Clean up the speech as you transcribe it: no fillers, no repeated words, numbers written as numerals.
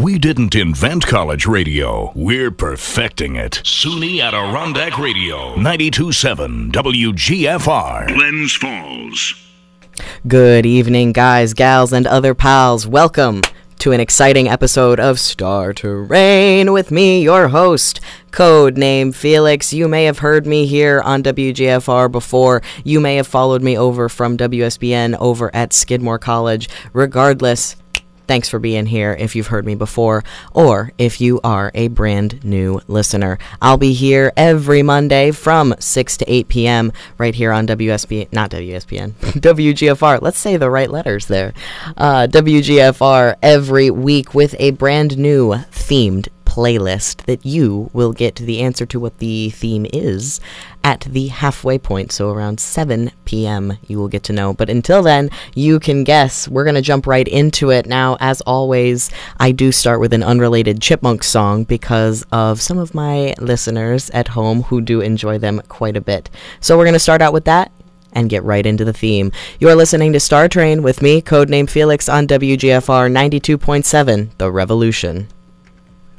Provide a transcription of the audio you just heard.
We didn't invent college radio. We're perfecting it. SUNY Adirondack Radio, 92.7 WGFR, Glens Falls. Good evening, guys, gals, and other pals. Welcome to an exciting episode of Star Terrain with me, your host, Codename Felix. You may have heard me here on WGFR before. You may have followed me over from WSBN over at Skidmore College. Regardless, thanks for being here if you've heard me before, or if you are a brand new listener. I'll be here every Monday from 6 to 8 p.m. right here on WGFR. Let's say the right letters there. WGFR every week with a brand new themed playlist that you will get the answer to what the theme is at the halfway point, so around 7 p.m. you will get to know. But until then, you can guess. We're going to jump right into it. Now, as always, I do start with an unrelated Chipmunk song because of some of my listeners at home who do enjoy them quite a bit. So we're going to start out with that and get right into the theme. You're listening to Star Train with me, Codename Felix, on WGFR 92.7, The Revolution.